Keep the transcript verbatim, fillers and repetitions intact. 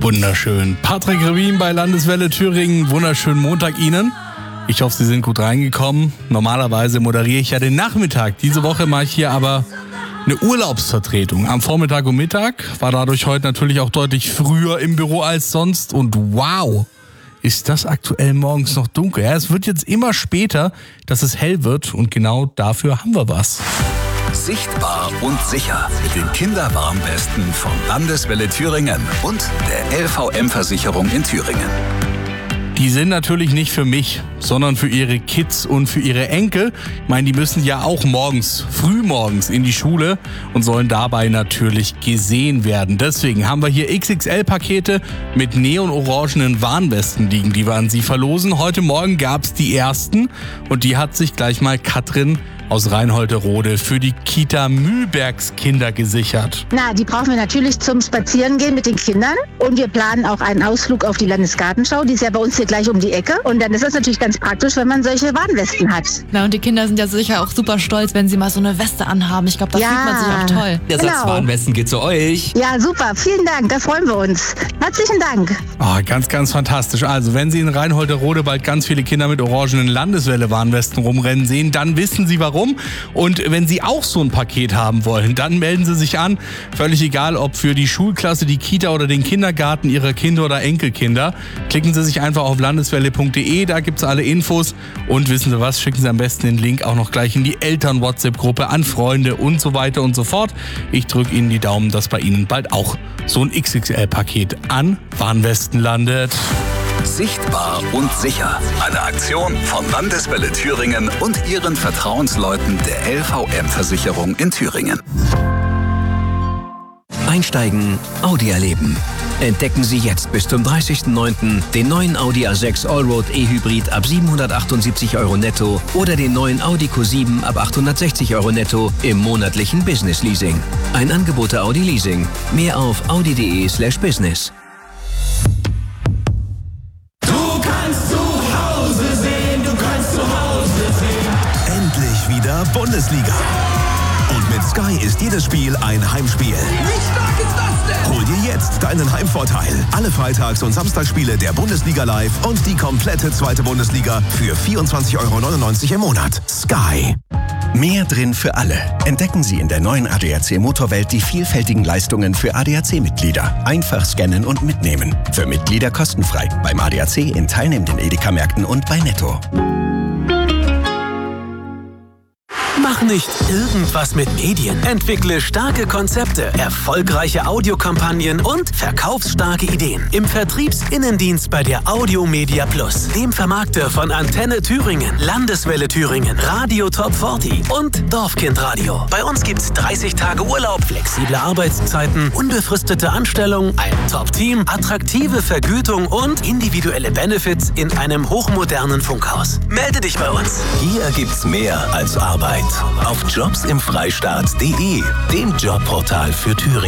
Wunderschön. Patrick Revin bei Landeswelle Thüringen. Wunderschönen Montag Ihnen. Ich hoffe, Sie sind gut reingekommen. Normalerweise moderiere ich ja den Nachmittag. Diese Woche mache ich hier aber eine Urlaubsvertretung am Vormittag und Mittag. War dadurch heute natürlich auch deutlich früher im Büro als sonst. Und wow, ist das aktuell morgens noch dunkel. Ja, es wird jetzt immer später, dass es hell wird. Und genau dafür haben wir was. Sichtbar und sicher mit den Kinderwarnwesten von Landeswelle Thüringen und der L V M-Versicherung in Thüringen. Die sind natürlich nicht für mich, sondern für ihre Kids und für ihre Enkel. Ich meine, die müssen ja auch morgens, frühmorgens in die Schule und sollen dabei natürlich gesehen werden. Deswegen haben wir hier X X L-Pakete mit neonorangenen Warnwesten liegen, die wir an Sie verlosen. Heute Morgen gab es die ersten und die hat sich gleich mal Katrin aus Reinholterode für die Kita Mühlbergskinder gesichert. Na, die brauchen wir natürlich zum Spazierengehen mit den Kindern. Und wir planen auch einen Ausflug auf die Landesgartenschau. Die ist ja bei uns hier gleich um die Ecke. Und dann ist das natürlich ganz praktisch, wenn man solche Warnwesten hat. Na, und die Kinder sind ja sicher auch super stolz, wenn sie mal so eine Weste anhaben. Ich glaube, da ja, fühlt man sich auch toll. Der genau. Satz Warnwesten geht zu euch. Ja, super. Vielen Dank. Da freuen wir uns. Herzlichen Dank. Oh, ganz, ganz fantastisch. Also, wenn Sie in Reinholterode bald ganz viele Kinder mit orangenen Landeswelle-Warnwesten rumrennen sehen, dann wissen Sie warum. Und wenn Sie auch so ein Paket haben wollen, dann melden Sie sich an. Völlig egal, ob für die Schulklasse, die Kita oder den Kindergarten Ihrer Kinder oder Enkelkinder. Klicken Sie sich einfach auf landeswelle punkt de, da gibt es alle Infos. Und wissen Sie was, schicken Sie am besten den Link auch noch gleich in die Eltern-WhatsApp-Gruppe an Freunde und so weiter und so fort. Ich drücke Ihnen die Daumen, dass bei Ihnen bald auch so ein X X L-Paket an Warnwesten landet. Sichtbar und sicher. Eine Aktion von Landeswelle Thüringen und ihren Vertrauensleuten der L V M-Versicherung in Thüringen. Einsteigen, Audi erleben. Entdecken Sie jetzt bis zum dreißigsten neunten den neuen Audi A sechs Allroad E-Hybrid ab siebenhundertachtundsiebzig Euro netto oder den neuen Audi Q sieben ab achthundertsechzig Euro netto im monatlichen Business Leasing. Ein Angebot der Audi Leasing. Mehr auf audi.de slash business. Wieder Bundesliga. Und mit Sky ist jedes Spiel ein Heimspiel. Wie stark ist das denn? Hol dir jetzt deinen Heimvorteil. Alle Freitags- und Samstagsspiele der Bundesliga live und die komplette zweite Bundesliga für vierundzwanzig Euro neunundneunzig im Monat. Sky. Mehr drin für alle. Entdecken Sie in der neuen A D A C Motorwelt die vielfältigen Leistungen für A D A C-Mitglieder. Einfach scannen und mitnehmen. Für Mitglieder kostenfrei. Beim A D A C in teilnehmenden Edeka-Märkten und bei Netto. Mach nicht irgendwas mit Medien. Entwickle starke Konzepte, erfolgreiche Audiokampagnen und verkaufsstarke Ideen. Im Vertriebsinnendienst bei der Audio Media Plus, dem Vermarkter von Antenne Thüringen, Landeswelle Thüringen, Radio Top vierzig und Dorfkind Radio. Bei uns gibt's dreißig Tage Urlaub, flexible Arbeitszeiten, unbefristete Anstellung, ein Top-Team, attraktive Vergütung und individuelle Benefits in einem hochmodernen Funkhaus. Melde dich bei uns. Hier gibt's mehr als Arbeit. Auf jobs im Freistaat punkt de, dem Jobportal für Thüringen.